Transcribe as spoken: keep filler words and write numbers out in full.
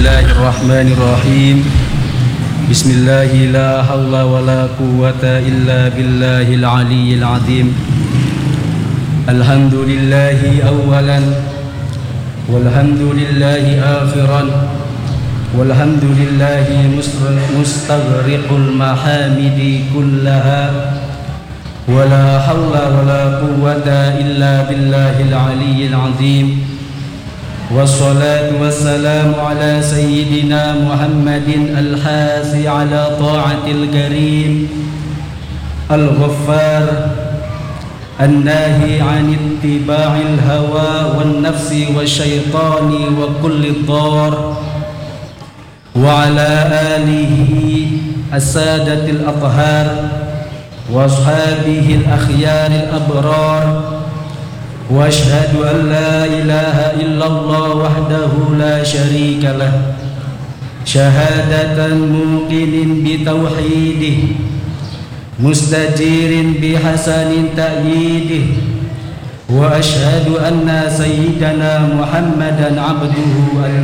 الله الرحمن الرحيم بسم الله لا حول ولا قوة إلا بالله العلي العظيم الحمد لله أولا والحمد لله آخرا والحمد لله مستغرق المحامد كلها ولا حول ولا قوة إلا بالله العلي العظيم والصلاة والسلام على سيدنا محمد الحاث على طاعة الكريم الغفار الناهي عن اتباع الهوى والنفس والشيطان وكل الضار وعلى آله السادة الأطهار وأصحابه الأخيار الأبرار وأشهد أن لا إله إلا الله وحده لا شريك له شهادة موقن بتوحيده مستجير بحسن تأييده وأشهد أن سيدنا محمدا عبده